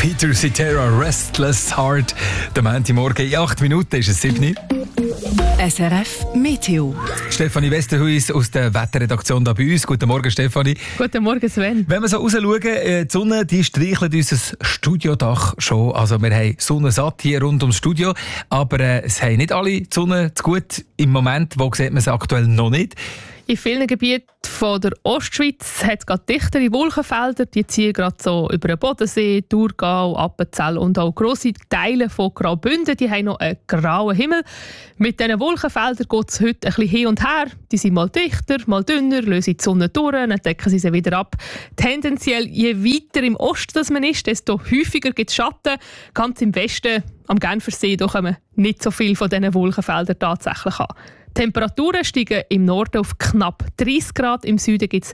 Peter Cetera, Restless Heart. Der Montagmorgen in 8 Minuten ist es 7 Uhr. SRF Meteo. Stefanie Westerhuis aus der Wetterredaktion da bei uns. Guten Morgen, Stefanie. Guten Morgen, Sven. Wenn wir so rausschauen, die Sonne die streichelt unser Studiodach schon. Also wir haben Sonne satt hier rund ums Studio. Aber es haben nicht alle die Sonne zu gut. Im Moment, wo sieht man es aktuell noch nicht. In vielen Gebieten von der Ostschweiz hat es gerade dichtere Wolkenfelder. Die ziehen gerade so über den Bodensee, Thurgau, Appenzell und auch grosse Teile von Graubünden. Die haben noch einen grauen Himmel. Mit diesen Wolkenfeldern geht es heute ein bisschen hin und her. Die sind mal dichter, mal dünner, lösen die Sonne durch, dann decken sie wieder ab. Tendenziell, je weiter im Osten man ist, desto häufiger gibt es Schatten. Ganz im Westen, am Genfersee, da kommen nicht so viele von diesen Wolkenfeldern tatsächlich an. Die Temperaturen steigen im Norden auf knapp 30 Grad, im Süden gibt es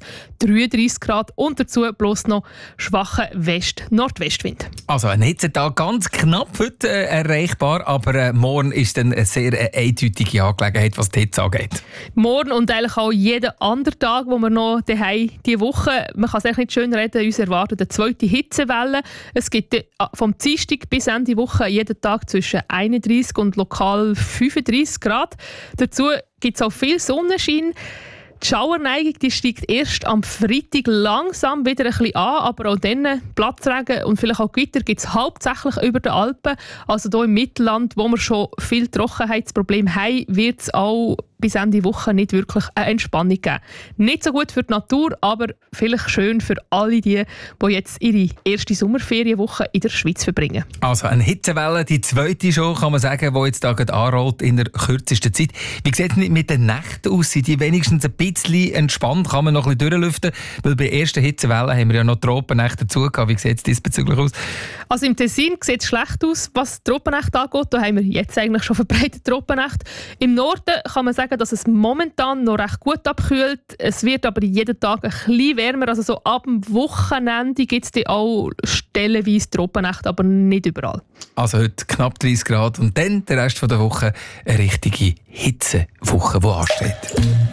33 Grad und dazu bloß noch schwachen West-Nordwestwind. Also ein Hitzetag ganz knapp heute erreichbar, aber morgen ist dann eine sehr eindeutige Angelegenheit, was die Hitze angeht. Morgen und eigentlich auch jeden anderen Tag, wo wir noch daheim diese Woche, man kann es echt nicht schön reden, uns erwartet eine zweite Hitzewelle. Es gibt vom Dienstag bis Ende Woche jeden Tag zwischen 31 und lokal 35 Grad. Dazu gibt es auch viel Sonnenschein. Die Schauerneigung die steigt erst am Freitag langsam wieder ein bisschen an, aber auch dann Platzregen und vielleicht auch Gewitter gibt es hauptsächlich über den Alpen. Also hier im Mittelland, wo wir schon viel Trockenheitsprobleme haben, wird es auch bis Ende Woche nicht wirklich eine Entspannung geben. Nicht so gut für die Natur, aber vielleicht schön für alle die jetzt ihre erste Sommerferienwoche in der Schweiz verbringen. Also eine Hitzewelle, die zweite schon, kann man sagen, die jetzt da gerade anrollt in der kürzesten Zeit. Wie sieht es mit den Nächten aus? Sind die wenigstens ein bisschen entspannt? Kann man noch ein bisschen durchlüften? Weil bei der ersten Hitzewelle haben wir ja noch Tropennächte dazu gehabt. Wie sieht es diesbezüglich aus? Also im Tessin sieht es schlecht aus, was die Tropennächte angeht. Da haben wir jetzt eigentlich schon verbreitete Tropennächte. Im Norden kann man sagen, dass es momentan noch recht gut abkühlt. Es wird aber jeden Tag ein bisschen wärmer. Also so ab dem Wochenende gibt es auch stellenweise Tropennächte, aber nicht überall. Also heute knapp 30 Grad und dann der Rest der Woche eine richtige Hitzewoche, die ansteht.